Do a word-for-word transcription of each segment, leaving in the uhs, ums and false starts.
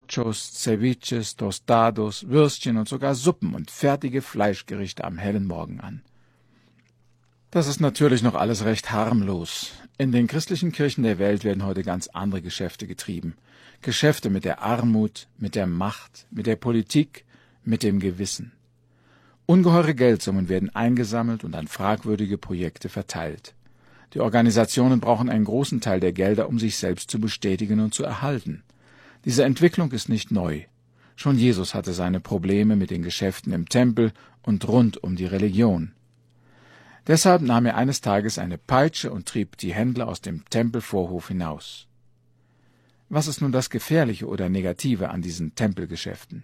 Nachos, Ceviches, Tostados, Würstchen und sogar Suppen und fertige Fleischgerichte am hellen Morgen an. Das ist natürlich noch alles recht harmlos. In den christlichen Kirchen der Welt werden heute ganz andere Geschäfte getrieben. Geschäfte mit der Armut, mit der Macht, mit der Politik, mit dem Gewissen. Ungeheure Geldsummen werden eingesammelt und an fragwürdige Projekte verteilt. Die Organisationen brauchen einen großen Teil der Gelder, um sich selbst zu bestätigen und zu erhalten. Diese Entwicklung ist nicht neu. Schon Jesus hatte seine Probleme mit den Geschäften im Tempel und rund um die Religion. Deshalb nahm er eines Tages eine Peitsche und trieb die Händler aus dem Tempelvorhof hinaus. Was ist nun das Gefährliche oder Negative an diesen Tempelgeschäften?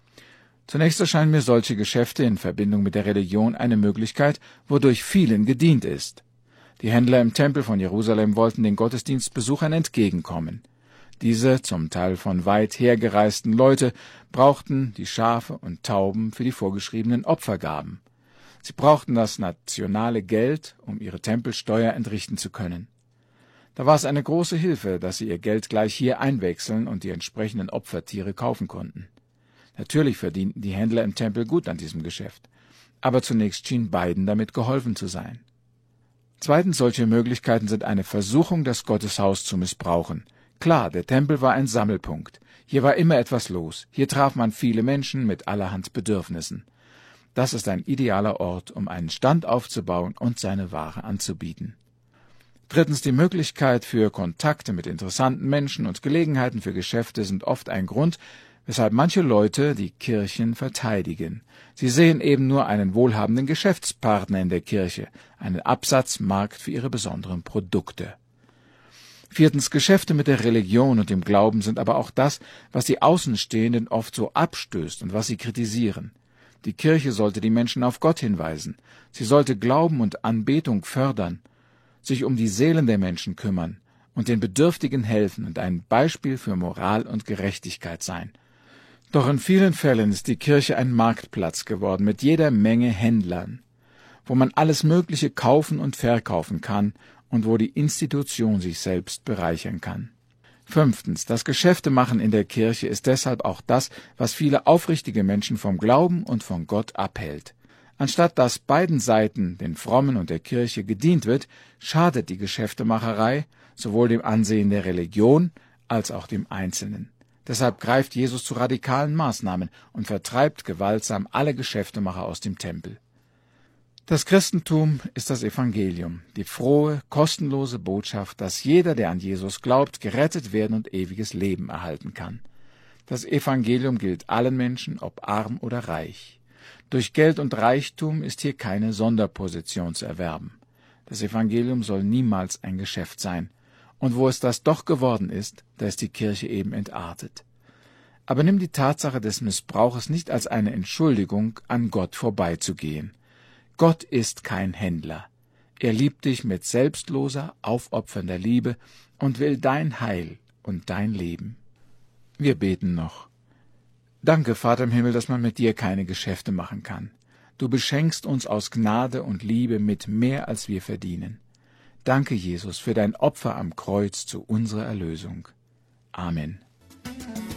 Zunächst erscheinen mir solche Geschäfte in Verbindung mit der Religion eine Möglichkeit, wodurch vielen gedient ist. Die Händler im Tempel von Jerusalem wollten den Gottesdienstbesuchern entgegenkommen. Diese, zum Teil von weit hergereisten Leute, brauchten die Schafe und Tauben für die vorgeschriebenen Opfergaben. Sie brauchten das nationale Geld, um ihre Tempelsteuer entrichten zu können. Da war es eine große Hilfe, dass sie ihr Geld gleich hier einwechseln und die entsprechenden Opfertiere kaufen konnten. Natürlich verdienten die Händler im Tempel gut an diesem Geschäft, aber zunächst schien beiden damit geholfen zu sein. Zweitens, solche Möglichkeiten sind eine Versuchung, das Gotteshaus zu missbrauchen. Klar, der Tempel war ein Sammelpunkt. Hier war immer etwas los. Hier traf man viele Menschen mit allerhand Bedürfnissen. Das ist ein idealer Ort, um einen Stand aufzubauen und seine Ware anzubieten. Drittens, die Möglichkeit für Kontakte mit interessanten Menschen und Gelegenheiten für Geschäfte sind oft ein Grund, weshalb manche Leute die Kirchen verteidigen. Sie sehen eben nur einen wohlhabenden Geschäftspartner in der Kirche, einen Absatzmarkt für ihre besonderen Produkte. Viertens, Geschäfte mit der Religion und dem Glauben sind aber auch das, was die Außenstehenden oft so abstößt und was sie kritisieren. Die Kirche sollte die Menschen auf Gott hinweisen. Sie sollte Glauben und Anbetung fördern, sich um die Seelen der Menschen kümmern und den Bedürftigen helfen und ein Beispiel für Moral und Gerechtigkeit sein. Doch in vielen Fällen ist die Kirche ein Marktplatz geworden mit jeder Menge Händlern, wo man alles Mögliche kaufen und verkaufen kann und wo die Institution sich selbst bereichern kann. Fünftens, das Geschäftemachen in der Kirche ist deshalb auch das, was viele aufrichtige Menschen vom Glauben und von Gott abhält. Anstatt dass beiden Seiten, den Frommen und der Kirche, gedient wird, schadet die Geschäftemacherei sowohl dem Ansehen der Religion als auch dem Einzelnen. Deshalb greift Jesus zu radikalen Maßnahmen und vertreibt gewaltsam alle Geschäftemacher aus dem Tempel. Das Christentum ist das Evangelium, die frohe, kostenlose Botschaft, dass jeder, der an Jesus glaubt, gerettet werden und ewiges Leben erhalten kann. Das Evangelium gilt allen Menschen, ob arm oder reich. Durch Geld und Reichtum ist hier keine Sonderposition zu erwerben. Das Evangelium soll niemals ein Geschäft sein. Und wo es das doch geworden ist, da ist die Kirche eben entartet. Aber nimm die Tatsache des Missbrauches nicht als eine Entschuldigung, an Gott vorbeizugehen. Gott ist kein Händler. Er liebt dich mit selbstloser, aufopfernder Liebe und will dein Heil und dein Leben. Wir beten noch. Danke, Vater im Himmel, dass man mit dir keine Geschäfte machen kann. Du beschenkst uns aus Gnade und Liebe mit mehr, als wir verdienen. Danke, Jesus, für dein Opfer am Kreuz zu unserer Erlösung. Amen.